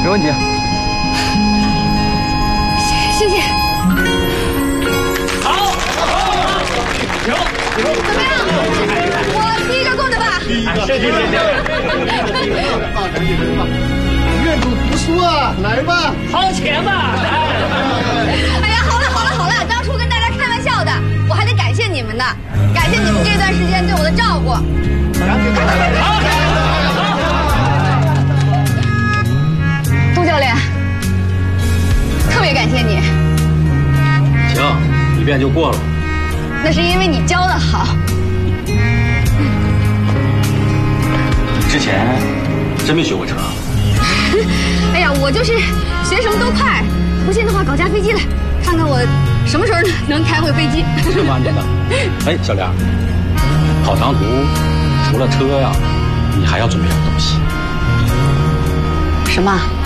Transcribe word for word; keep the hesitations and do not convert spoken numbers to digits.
没问题。 谢谢。 好，行， 怎么样？我第一个过的吧？ 谢谢谢谢。 院主不错啊，来吧， 掏钱吧。 哎呀，好了好了好了，当初跟大家开玩笑的，我还得感谢你们呢，感谢你们这段时间对我的照顾。杜教练，特别感谢你。 行，一遍就过了。 那是因为你教的好。 之前真没学过车。 哎呀，我就是学什么都快，不信的话搞架飞机来，看看我什么时候能开会飞机。 是吗？你的。哎，小梁，跑长途除了车呀，你还要准备点东西。 什么？